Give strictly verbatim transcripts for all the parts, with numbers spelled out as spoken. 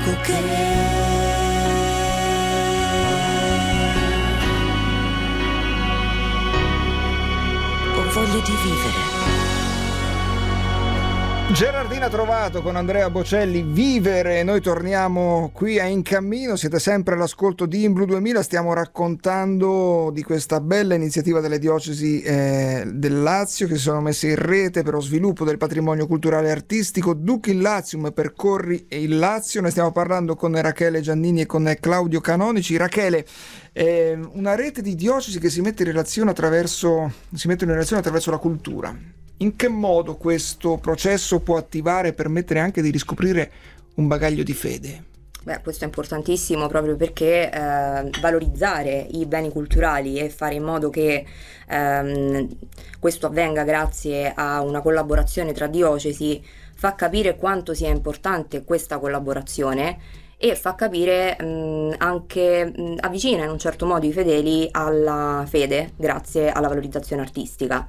dico che ho voglia di vivere. Gerardina Trovato con Andrea Bocelli, Vivere. Noi torniamo qui a In Cammino, siete sempre all'ascolto di In Blu duemila, stiamo raccontando di questa bella iniziativa delle diocesi eh, del Lazio che si sono messe in rete per lo sviluppo del patrimonio culturale e artistico. Duc in Latium, percorri il Lazio. Ne stiamo parlando con Rachele Giannini e con Claudio Canonici. Rachele, eh, una rete di diocesi che si mette in relazione attraverso si mette in relazione attraverso la cultura. In che modo questo processo può attivare e permettere anche di riscoprire un bagaglio di fede? Beh, questo è importantissimo proprio perché eh, valorizzare i beni culturali e fare in modo che ehm, questo avvenga grazie a una collaborazione tra diocesi fa capire quanto sia importante questa collaborazione e fa capire mh, anche, mh, avvicina in un certo modo i fedeli alla fede grazie alla valorizzazione artistica.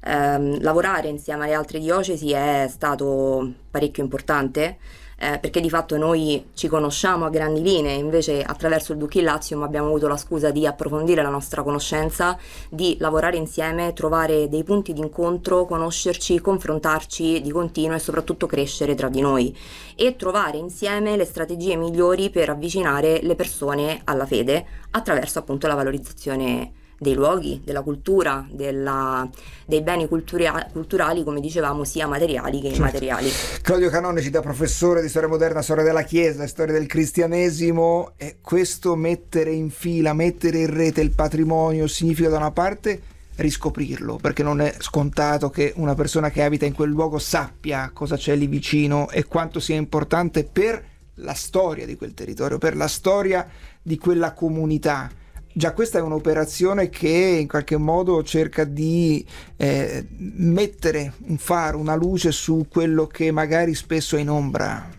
Um, lavorare insieme alle altre diocesi è stato parecchio importante eh, perché di fatto noi ci conosciamo a grandi linee, invece attraverso il Duc in Latium abbiamo avuto la scusa di approfondire la nostra conoscenza, di lavorare insieme, trovare dei punti di incontro, conoscerci, confrontarci di continuo e soprattutto crescere tra di noi e trovare insieme le strategie migliori per avvicinare le persone alla fede attraverso appunto la valorizzazione dei luoghi, della cultura, della, dei beni cultura, culturali, come dicevamo, sia materiali che immateriali. Claudio Canonici, da professore di storia moderna, storia della Chiesa, storia del cristianesimo, e questo mettere in fila, mettere in rete il patrimonio significa da una parte riscoprirlo, perché non è scontato che una persona che abita in quel luogo sappia cosa c'è lì vicino e quanto sia importante per la storia di quel territorio, per la storia di quella comunità. Già questa è un'operazione che in qualche modo cerca di eh, mettere un faro, una luce su quello che magari spesso è in ombra.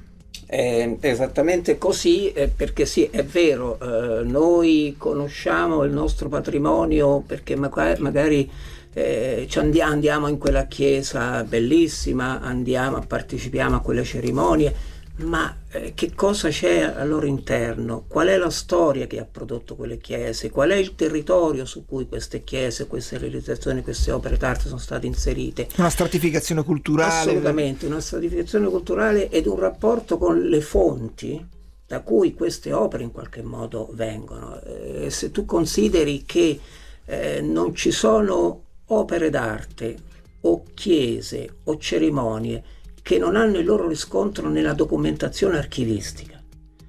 È esattamente così, eh, perché sì, è vero, eh, noi conosciamo il nostro patrimonio perché magari, magari eh, ci andiamo, andiamo in quella chiesa bellissima, andiamo, partecipiamo a quelle cerimonie, ma eh, che cosa c'è al loro interno? Qual è la storia che ha prodotto quelle chiese? Qual è il territorio su cui queste chiese, queste realizzazioni, queste opere d'arte sono state inserite? Una stratificazione culturale. Assolutamente, una stratificazione culturale ed un rapporto con le fonti da cui queste opere in qualche modo vengono. Eh, se tu consideri che eh, non ci sono opere d'arte o chiese o cerimonie che non hanno il loro riscontro nella documentazione archivistica,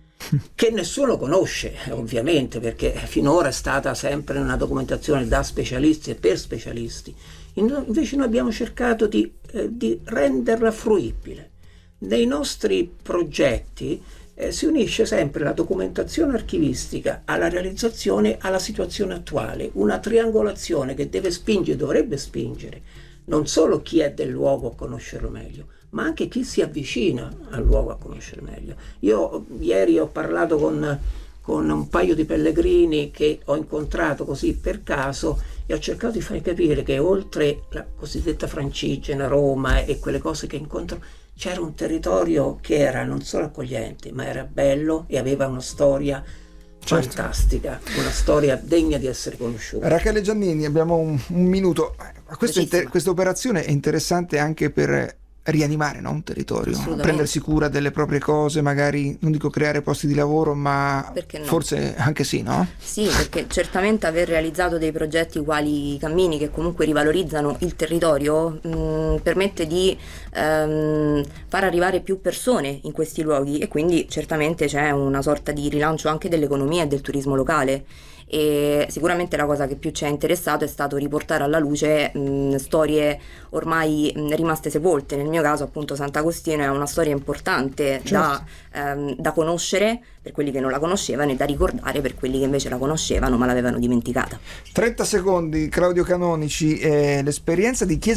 che nessuno conosce ovviamente perché finora è stata sempre una documentazione da specialisti e per specialisti, invece noi abbiamo cercato di, eh, di renderla fruibile. Nei nostri progetti eh, si unisce sempre la documentazione archivistica alla realizzazione, alla situazione attuale, una triangolazione che deve spingere, dovrebbe spingere non solo chi è del luogo a conoscerlo meglio, ma anche chi si avvicina al luogo a conoscere meglio. Io ieri ho parlato con, con un paio di pellegrini che ho incontrato così per caso e ho cercato di far capire che oltre la cosiddetta Francigena, Roma e quelle cose che incontro, c'era un territorio che era non solo accogliente, ma era bello e aveva una storia fantastica, una storia degna di essere conosciuta. Rachele Giannini, abbiamo un, un minuto. Questo inter- questa operazione è interessante anche per rianimare, no? Un territorio, prendersi cura delle proprie cose, magari non dico creare posti di lavoro, ma no? Forse anche sì, no? Sì, perché certamente aver realizzato dei progetti quali i cammini che comunque rivalorizzano il territorio mh, permette di ehm, far arrivare più persone in questi luoghi e quindi certamente c'è una sorta di rilancio anche dell'economia e del turismo locale. E sicuramente la cosa che più ci ha interessato è stato riportare alla luce mh, storie ormai mh, rimaste sepolte. Nel mio caso appunto Sant'Agostino è una storia importante, certo, da, ehm, da conoscere per quelli che non la conoscevano e da ricordare per quelli che invece la conoscevano ma l'avevano dimenticata. trenta secondi, Claudio Canonici, eh, l'esperienza di Chiesa